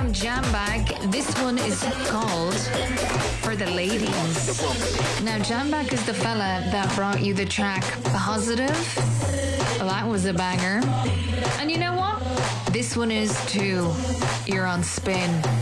from Jambak. This one is called For the Ladies. Now, Jambak is the fella that brought you the track Positive. Well, that was a banger. And you know what? This one is too. You're on spin.